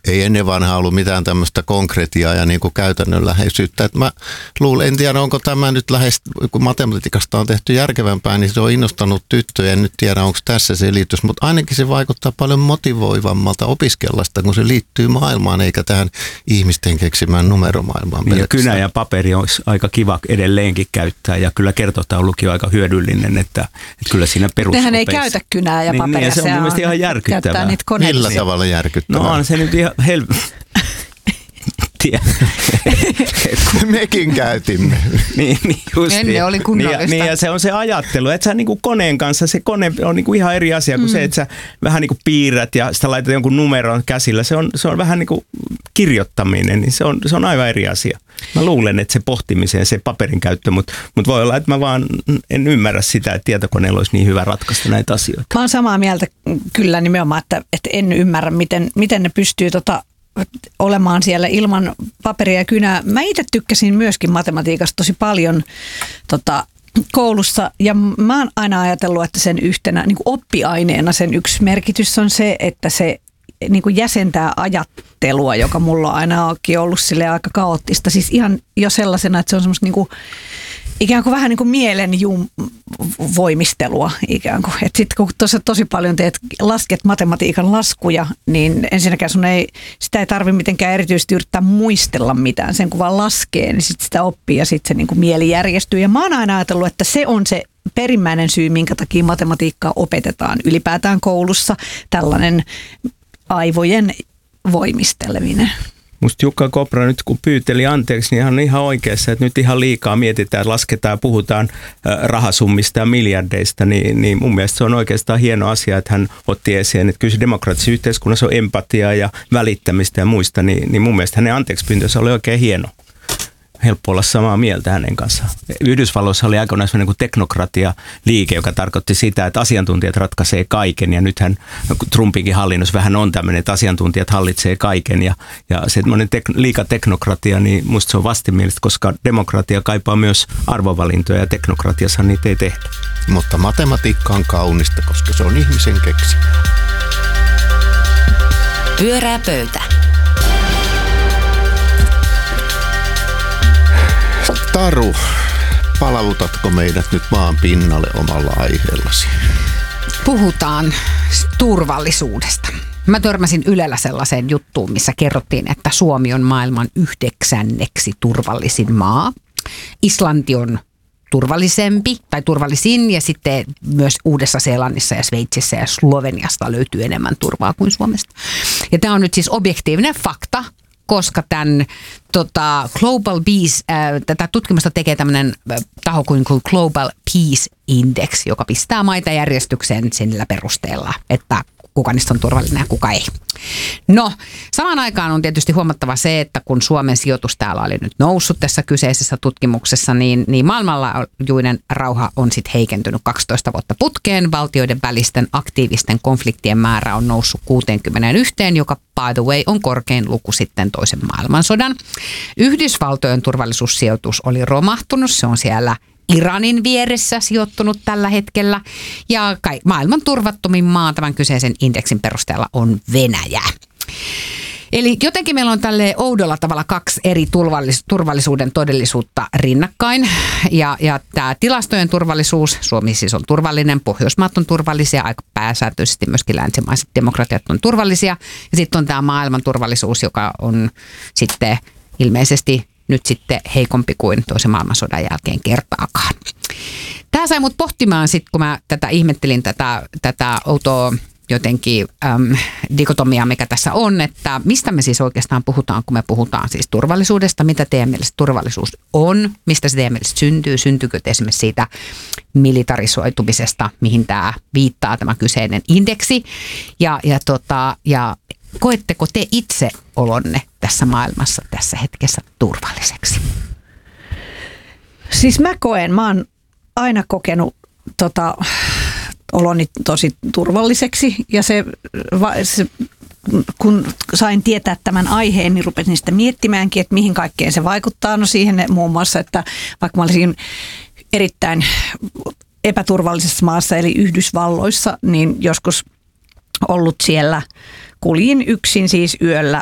ei ennen vanhaa ollut mitään tämmöistä konkretiaa ja niin kuin käytännönläheisyyttä. Että mä luulen, en tiedä onko tämä nyt lähes, kun matematiikasta on tehty järkevämpää, niin se on innostanut tyttöjä. En nyt tiedä, onko tässä selitys, mutta ainakin se vaikuttaa paljon motivoivammalta opiskella sitä, kun se liittyy maailmaan eikä tähän ihmisten keksimään numeromaailmaan. Ja kynä ja paperi olisi aika kiva edelleenkin käyttää ja kyllä kertotaulukin on aika hyödyllinen, että kyllä siinä perusopeissa. Nehän ei käytä kynää ja paperia. Niin, se on mielestäni ihan järkyttävää. Millä tavalla järkyttävää? No on se nyt ihan Mekin käytimme. Niin just. Ennen oli kunnollista. Niin ja se on se ajattelu, että sä niinku koneen kanssa, se kone on niinku ihan eri asia kuin se, että sä vähän niinku piirrät ja sitä laitat jonkun numeron käsillä. Se on vähän niinku kirjoittaminen, niin se on aivan eri asia. Mä luulen, että se pohtimiseen, se paperin käyttö, mutta voi olla, että mä vaan en ymmärrä sitä, että tietokoneella olisi niin hyvä ratkaista näitä asioita. Mä oon samaa mieltä kyllä nimenomaan, että en ymmärrä, miten ne pystyy olemaan siellä ilman paperia ja kynää. Mä itse tykkäsin myöskin matematiikasta tosi paljon koulussa ja mä oon aina ajatellut, että sen yhtenä niin kuin oppiaineena sen yksi merkitys on se, että se niin kuin jäsentää ajattelua, joka mulla on aina ollut sille aika kaoottista. Siis ihan jo sellaisena, että se on semmoista niin kuin, ikään kuin vähän niin kuin mielen voimistelua ikään kuin. Että sitten kun tosi paljon lasket matematiikan laskuja, niin ensinnäkään sitä ei tarvitse mitenkään erityisesti yrittää muistella mitään. Sen kun vaan laskee, niin sitten sitä oppii ja sitten se niin kuin mieli järjestyy. Ja mä oon aina ajatellut, että se on se perimmäinen syy, minkä takia matematiikkaa opetetaan ylipäätään koulussa. Tällainen aivojen voimisteleminen. Musta Jukka Kopra nyt kun pyyteli anteeksi, niin hän on ihan oikeassa, että nyt ihan liikaa mietitään, lasketaan, puhutaan rahasummista ja miljardeista, niin mun mielestä se on oikeastaan hieno asia, että hän otti esiin, että kyllä se demokraattisessa yhteiskunnassa on empatiaa ja välittämistä ja muista, niin mun mielestä hänen anteeksipyyntönsä oli oikein hieno. Helppo olla samaa mieltä hänen kanssaan. Yhdysvalloissa oli aikoinaan sellainen kuin teknokratia-liike, joka tarkoitti sitä, että asiantuntijat ratkaisee kaiken. Ja nythän Trumpinkin hallinnossa vähän on tämmöinen, että asiantuntijat hallitsee kaiken. Ja semmoinen liika teknokratia, niin musta se on vastenmielistä, koska demokratia kaipaa myös arvovalintoja ja teknokratiassa niitä ei tehdä. Mutta matematiikka on kaunista, koska se on ihmisen keksimä. Pyörää pöytä. Taru, palautatko meidät nyt maan pinnalle omalla aiheellasi? Puhutaan turvallisuudesta. Mä törmäsin Ylellä sellaiseen juttuun, missä kerrottiin, että Suomi on maailman 9. turvallisin maa. Islanti on turvallisempi tai turvallisin ja sitten myös Uudessa-Seelannissa ja Sveitsissä ja Sloveniasta löytyy enemmän turvaa kuin Suomesta. Ja tämä on nyt siis objektiivinen fakta, koska tämän Global Peace, tätä tutkimusta tekee tämmöinen taho kuin Global Peace Index, joka pistää maita järjestykseen sillä perusteella, että kuka niistä on turvallinen ja kuka ei. No, samaan aikaan on tietysti huomattava se, että kun Suomen sijoitus täällä oli nyt noussut tässä kyseisessä tutkimuksessa, niin maailmanlaajuinen rauha on sitten heikentynyt 12 vuotta putkeen. Valtioiden välisten aktiivisten konfliktien määrä on noussut 61, joka by the way on korkein luku sitten toisen maailmansodan. Yhdysvaltojen turvallisuussijoitus oli romahtunut, se on siellä Iranin vieressä sijoittunut tällä hetkellä ja maailman turvattomin maa tämän kyseisen indeksin perusteella on Venäjä. Eli jotenkin meillä on tälleen oudolla tavalla kaksi eri turvallisuuden todellisuutta rinnakkain. Ja tämä tilastojen turvallisuus, Suomi siis on turvallinen, Pohjoismaat on turvallisia, aika pääsääntöisesti myöskin länsimaiset demokratiat on turvallisia. Ja sitten on tämä maailman turvallisuus, joka on sitten ilmeisesti nyt sitten heikompi kuin toisen maailmansodan jälkeen kertaakaan. Tämä sai mut pohtimaan sitten, kun mä ihmettelin tätä outoa jotenkin dikotomiaa, mikä tässä on, että mistä me siis oikeastaan puhutaan, kun me puhutaan siis turvallisuudesta, mitä teidän mielestä turvallisuus on, mistä se teidän mielestä syntyykö esimerkiksi siitä militarisoitumisesta, mihin tämä viittaa tämä kyseinen indeksi, ja koetteko te itse olonne tässä maailmassa tässä hetkessä turvalliseksi? Siis mä oon aina kokenut oloni tosi turvalliseksi ja se, kun sain tietää tämän aiheen, niin rupesin sitä miettimäänkin, että mihin kaikkeen se vaikuttaa. No siihen muun muassa, että vaikka mä olisin erittäin epäturvallisessa maassa eli Yhdysvalloissa, niin joskus ollut siellä, kuljin yksin siis yöllä